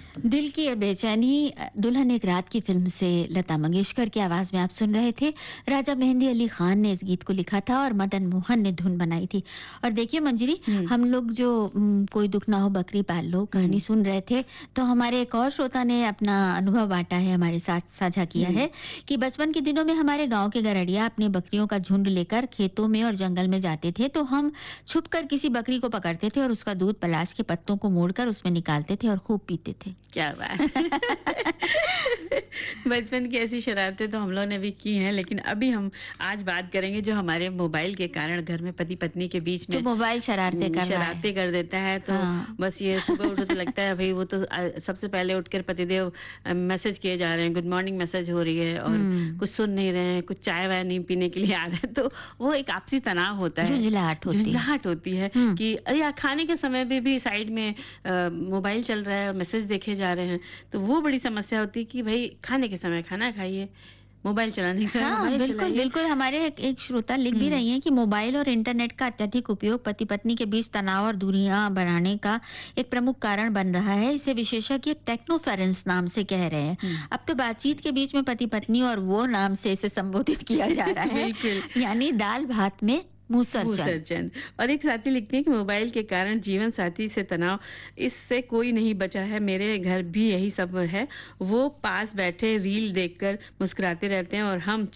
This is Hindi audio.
दिल की ये बेचैनी दुल्हन एक रात की फ़िल्म से लता मंगेशकर की आवाज़ में आप सुन रहे थे। राजा मेहंदी अली ख़ान ने इस गीत को लिखा था और मदन मोहन ने धुन बनाई थी। और देखिए मंजरी, हुँ, हम लोग जो कोई दुख ना हो बकरी पाल लो कहानी हुँ, सुन रहे थे, तो हमारे एक और श्रोता ने अपना अनुभव बाँटा है, हमारे साथ साझा किया हुँ। है कि बचपन के दिनों में हमारे गाँव के गरड़िया अपनी बकरियों का झुंड लेकर खेतों में और जंगल में जाते थे, तो हम छुपकर किसी बकरी को पकड़ते थे और उसका दूध पलाश के पत्तों को मोड़कर उसमें निकालते थे और खूब पीते थे। क्या बात! बचपन की ऐसी शरारतें तो हम लोगों ने भी की हैं, लेकिन अभी हम आज बात करेंगे जो हमारे मोबाइल के कारण घर में पति-पत्नी के बीच जो में मोबाइल शरारतें कर रहा है। शरारतें कर देता है, तो हाँ। बस ये सुबह उठो तो लगता है भई वो तो सबसे पहले उठकर पतिदेव मैसेज किए जा रहे हैं, गुड मॉर्निंग मैसेज हो रही है और हुँ, कुछ सुन नहीं रहे हैं, कुछ चाय-वाय नहीं पीने के लिए आ रहे हैं, तो वो एक आपसी तनाव होता है। झुँझलाहट होती है। झुँझलाहट होती है हुँ। कि अरे यार खाने के समय पे भी साइड में मोबाइल चल रहा है, मैसेज देखे जा रहे हैं, तो वो बड़ी समस्या होती है कि भई खाने के समय खाना खाइए, मोबाइल चलाने के समय हाँ, मोबाइल बिल्कुल, चलाइए। बिल्कुल हमारे एक श्रोता लिख भी हुँ, रही हैं कि मोबाइल और इंटरनेट का अत्यधिक उपयोग पति-पत्नी के बीच तनाव और दूरियां बढ़ाने का एक प्रमुख कारण बन रहा है। इसे विशेषज्ञ टेक्नोफेरेंस नाम से कह रहे हैं। हुँ। अब तो बातचीत के बीच में पति-पत्नी और वो नाम से इसे संबोधित किया जा रहा है, बिल्कुल। यानी दाल-भात में मुसर्जन। भूसर्जन। और एक साथी लिखती हैं कि मोबाइल के कारण जीवन साथी से तनाव, इससे कोई नहीं बचा है, मेरे घर भी यही सब है। वो पास बैठे रील देखकर मुस्कुराते रहते हैं और हम